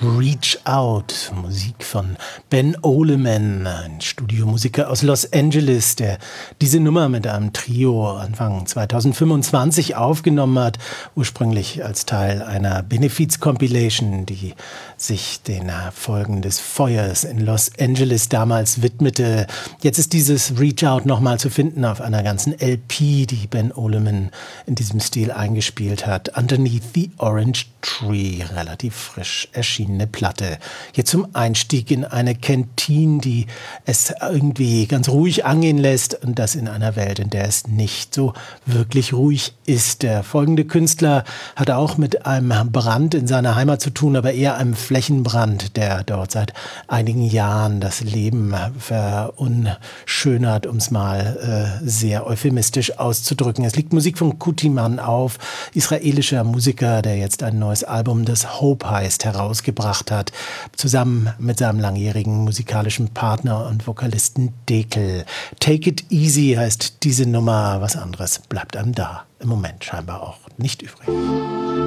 Reach Out, Musik von Ben Oleman, ein Studiomusiker aus Los Angeles, der diese Nummer mit einem Trio Anfang 2025 aufgenommen hat, ursprünglich als Teil einer Benefiz-Compilation, die sich den Folgen des Feuers in Los Angeles damals widmete. Jetzt ist dieses Reach Out nochmal zu finden auf einer ganzen LP, die Ben Oleman in diesem Stil eingespielt hat. Underneath the Orange Tree, relativ frisch erschienene Platte. Hier zum Einstieg in eine Kantine, die es irgendwie ganz ruhig angehen lässt, und das in einer Welt, in der es nicht so wirklich ruhig ist. Der folgende Künstler hat auch mit einem Brand in seiner Heimat zu tun, aber eher einem Flächenbrand, der dort seit einigen Jahren das Leben verunschönert, um es mal sehr euphemistisch auszudrücken. Es liegt Musik von Kutiman auf, israelischer Musiker, der jetzt ein neues Album, das Hope heißt, herausgebracht hat, zusammen mit seinem langjährigen musikalischen Partner und Vokalisten Dekel. Take It Easy heißt diese Nummer, was anderes bleibt einem da im Moment scheinbar auch nicht übrig.